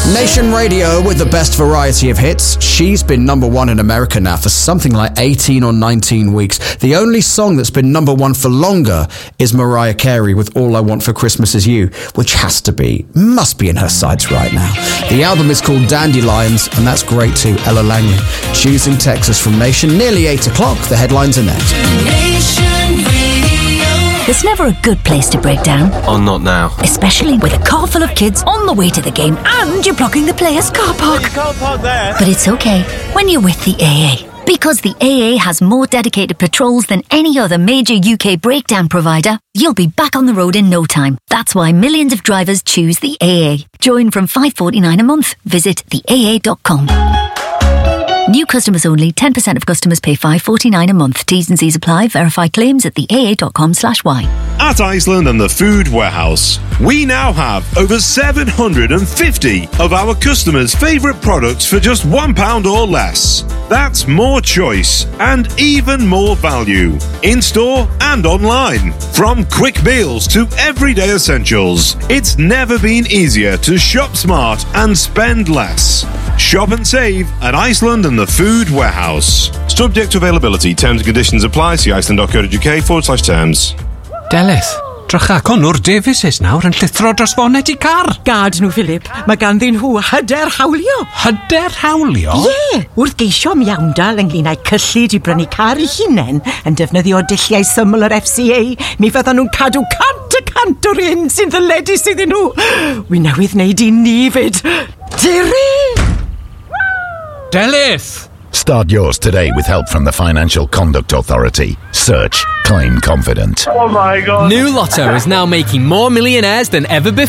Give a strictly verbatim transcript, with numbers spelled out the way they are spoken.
Nation Radio with the best variety of hits. She's been number one in America now for something like eighteen or nineteen weeks. The only song that's been number one for longer is Mariah Carey with All I Want for Christmas Is You, which has to be, must be in her sights right now. The album is called Dandelions, and that's great too. Ella Langley, Choosing Texas from Nation. Nearly eight o'clock. The headlines are next. Nation Radio. There's never a good place to break down. Oh, not now. Especially with a car full of kids on the way to the game and you're blocking the players' car park. You can't park there. But it's okay when you're with the A A. Because the A A has more dedicated patrols than any other major U K breakdown provider, you'll be back on the road in no time. That's why millions of drivers choose the A A. Join from five pounds forty-nine a month. Visit the A A dot com. New customers only. ten percent of customers pay five pounds forty-nine a month. T's and C's apply. Verify claims at the A A dot com slash Y. At Iceland and the Food Warehouse, we now have over seven hundred fifty of our customers' favourite products for just one pound or less. That's more choice and even more value. In-store and online. From quick meals to everyday essentials. It's never been easier to shop smart and spend less. Shop and save at Iceland and the Food Warehouse. Subject to availability. Terms and conditions apply. See iceland.co.uk forward slash terms. Delith, drycha Conwr Davies nawr yn llithro dros foned i car. Gad nhw, Philip. Mae ganddyn nhw hyder hawlio. Hyder hawlio? Ie, yeah, wrth geisio miawndal ynglyn â'i cyllid i brynu car i hunain yn defnyddio dulliau syml yr F C A, mi fyddan nhw'n cadw cant y cant o'r un sy'n ddyledus iddyn nhw. Wi newydd wneud i ni fyd. Diri! Delith! Start yours today with help from the Financial Conduct Authority. Search Claim Confident. Oh my God. New Lotto is now making more millionaires than ever before.